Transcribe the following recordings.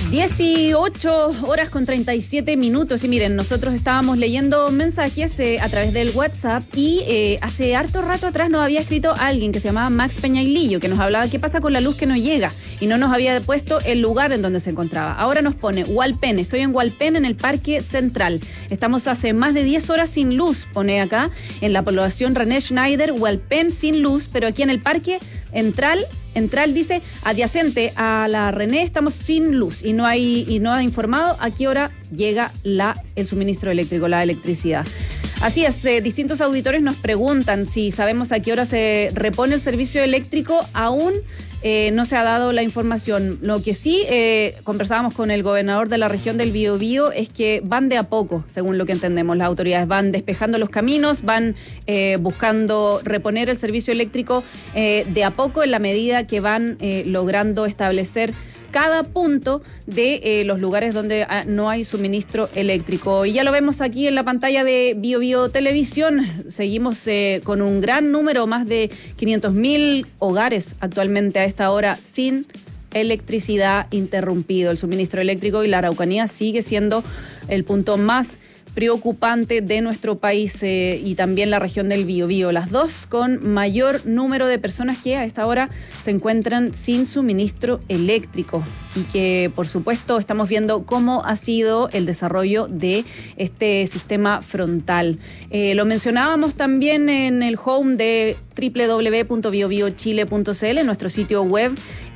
18:37. Y miren, nosotros estábamos leyendo mensajes a través del WhatsApp y hace harto rato atrás nos había escrito alguien que se llamaba Max Peñailillo, que nos hablaba qué pasa con la luz que no llega y no nos había puesto el lugar en donde se encontraba. Ahora nos pone Hualpén, estoy en Hualpén en el Parque Central. Estamos hace más de 10 horas sin luz, pone acá, en la población René Schneider, Hualpén sin luz, pero aquí en el Parque Central dice, adyacente a la René estamos sin luz y no ha informado a qué hora llega el suministro eléctrico, la electricidad. Así es, distintos auditores nos preguntan si sabemos a qué hora se repone el servicio eléctrico. Aún no se ha dado la información. Lo que sí conversábamos con el gobernador de la región del Biobío es que van de a poco, según lo que entendemos. Las autoridades van despejando los caminos, van buscando reponer el servicio eléctrico de a poco en la medida que van logrando establecer cada punto de los lugares donde no hay suministro eléctrico. Y ya lo vemos aquí en la pantalla de Biobío Televisión. Seguimos con un gran número, más de 500.000 hogares actualmente a esta hora sin electricidad, interrumpido el suministro eléctrico, y la Araucanía sigue siendo el punto más preocupante de nuestro país y también la región del Biobío, las dos con mayor número de personas que a esta hora se encuentran sin suministro eléctrico, y que por supuesto estamos viendo cómo ha sido el desarrollo de este sistema frontal. Lo mencionábamos también en el home de www.biobiochile.cl, en nuestro sitio web,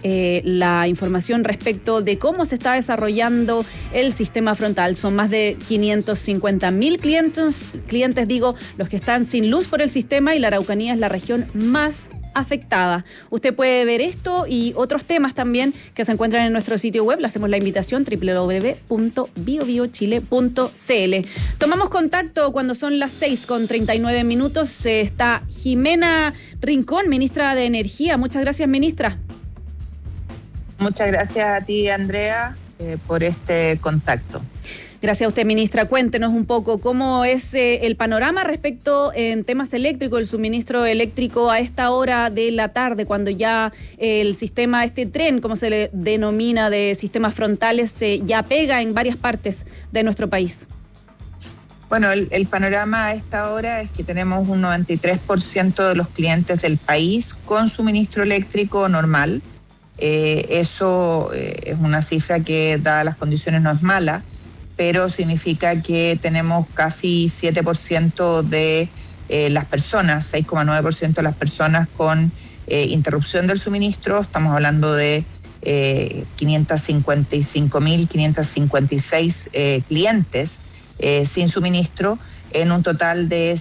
la información respecto de cómo se está desarrollando el sistema frontal. Son más de 550.000 clientes, los que están sin luz por el sistema, y la Araucanía es la región más afectada. Usted puede ver esto y otros temas también que se encuentran en nuestro sitio web. Le hacemos la invitación, www.biobiochile.cl. Tomamos contacto cuando son las 6:39. Está Jimena Rincón, ministra de Energía. Muchas gracias, ministra. Muchas gracias a ti, Andrea, por este contacto. Gracias a usted, ministra. Cuéntenos un poco cómo es el panorama respecto en temas eléctricos, el suministro eléctrico a esta hora de la tarde, cuando ya el sistema, este tren, como se le denomina, de sistemas frontales, ya pega en varias partes de nuestro país. Bueno, el panorama a esta hora es que tenemos un 93% de los clientes del país con suministro eléctrico normal. Eso es una cifra que, dadas las condiciones, no es mala, pero significa que tenemos casi 7% de las personas, 6,9% de las personas con interrupción del suministro. Estamos hablando de 555.556 clientes sin suministro, en un total de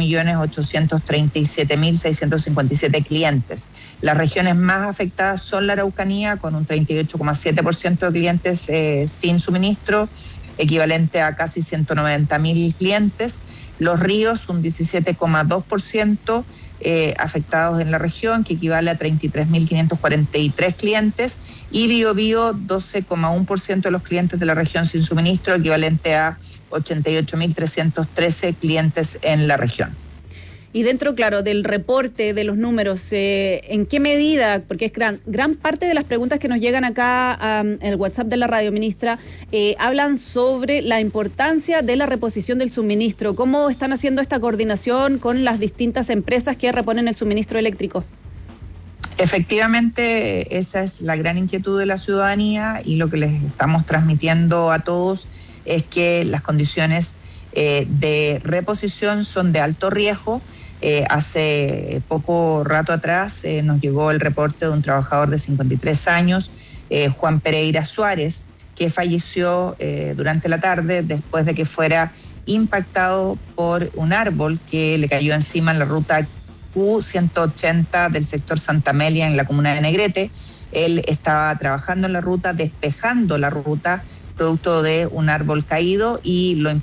7.837.657 clientes. Las regiones más afectadas son la Araucanía, con un 38,7% de clientes sin suministro, equivalente a casi 190.000 clientes. Los ríos, un 17,2% afectados en la región, que equivale a 33.543 clientes. Y Biobío, 12,1% de los clientes de la región sin suministro, equivalente a 88.313 clientes en la región. Y dentro, claro, del reporte de los números, ¿en qué medida? Porque es gran parte de las preguntas que nos llegan acá en el WhatsApp de la radio, ministra, hablan sobre la importancia de la reposición del suministro. ¿Cómo están haciendo esta coordinación con las distintas empresas que reponen el suministro eléctrico? Efectivamente, esa es la gran inquietud de la ciudadanía, y lo que les estamos transmitiendo a todos es que las condiciones de reposición son de alto riesgo. Hace poco rato atrás nos llegó el reporte de un trabajador de 53 años, Juan Pereira Suárez, que falleció durante la tarde después de que fuera impactado por un árbol que le cayó encima en la ruta Q180 del sector Santa Amelia, en la comuna de Negrete. Él estaba trabajando en la ruta, despejando la ruta, producto de un árbol caído, y lo